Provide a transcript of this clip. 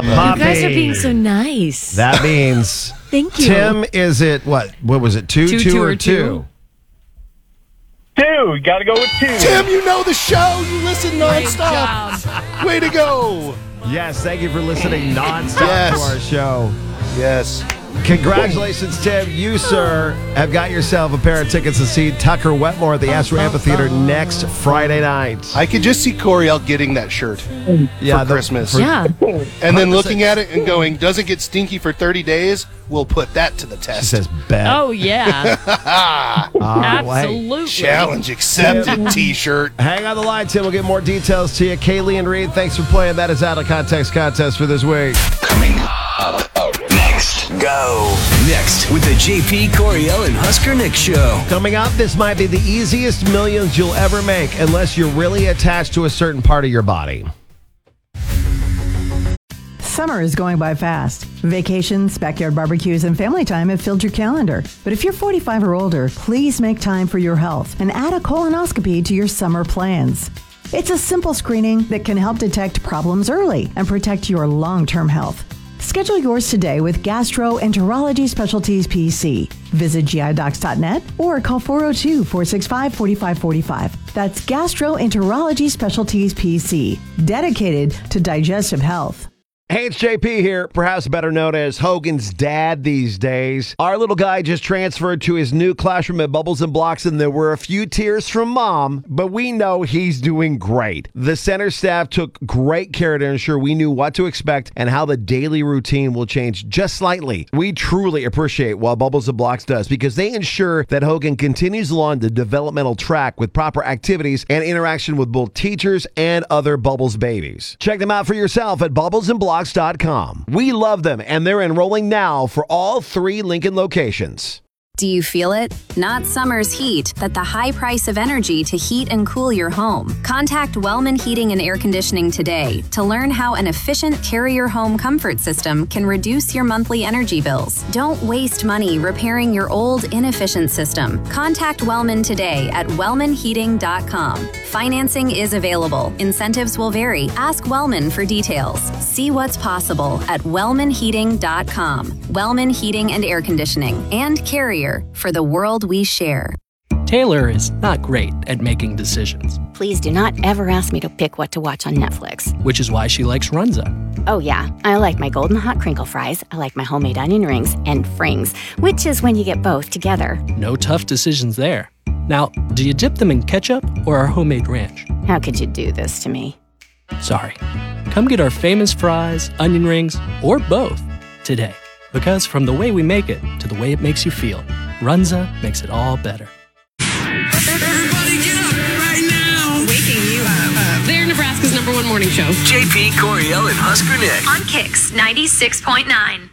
puppy. You guys are being so nice. That means... Thank you. Tim, is it what was it, two or two? 2. You got to go with 2. Tim, you know the show. You listen nonstop. Way to go. Yes, thank you for listening nonstop to our show. Yes. Congratulations, Tim. You, sir, have got yourself a pair of tickets to see Tucker Wetmore at the Astro Amphitheater next Friday night. I could just see Coriel getting that shirt for Christmas. And then looking at it and going, doesn't get stinky for 30 days, we'll put that to the test. She says, bet. Oh, yeah. Absolutely. Challenge accepted T-shirt. Hang on the line, Tim. We'll get more details to you. Kaylee and Reed, thanks for playing. That is Out of Context contest for this week. Coming up next. Go. Next with the JP, Coriel, and Husker Nick show. Coming up, this might be the easiest millions you'll ever make unless you're really attached to a certain part of your body. Summer is going by fast. Vacations, backyard barbecues, and family time have filled your calendar. But if you're 45 or older, please make time for your health and add a colonoscopy to your summer plans. It's a simple screening that can help detect problems early and protect your long-term health. Schedule yours today with Gastroenterology Specialties PC. Visit gidocs.net or call 402-465-4545. That's Gastroenterology Specialties PC, dedicated to digestive health. Hey, it's JP here, perhaps better known as Hogan's dad these days. Our little guy just transferred to his new classroom at Bubbles and Blocks, and there were a few tears from Mom, but we know he's doing great. The center staff took great care to ensure we knew what to expect and how the daily routine will change just slightly. We truly appreciate what Bubbles and Blocks does because they ensure that Hogan continues along the developmental track with proper activities and interaction with both teachers and other Bubbles babies. Check them out for yourself at bubblesandblocks.com. We love them, and they're enrolling now for all 3 Lincoln locations. Do you feel it? Not summer's heat, but the high price of energy to heat and cool your home. Contact Wellman Heating and Air Conditioning today to learn how an efficient Carrier home comfort system can reduce your monthly energy bills. Don't waste money repairing your old, inefficient system. Contact Wellman today at wellmanheating.com. Financing is available. Incentives will vary. Ask Wellman for details. See what's possible at wellmanheating.com. Wellman Heating and Air Conditioning and Carrier for the world we share. Taylor is not great at making decisions. Please do not ever ask me to pick what to watch on Netflix. Which is why she likes Runza. Oh yeah, I like my golden hot crinkle fries, I like my homemade onion rings, and frings, which is when you get both together. No tough decisions there. Now, do you dip them in ketchup or our homemade ranch? How could you do this to me? Sorry. Come get our famous fries, onion rings, or both today. Because from the way we make it to the way it makes you feel, Runza makes it all better. Everybody get up right now. Waking you up. They're Nebraska's #1 morning show. JP, Coriel, and Husker Nick. On Kicks 96.9.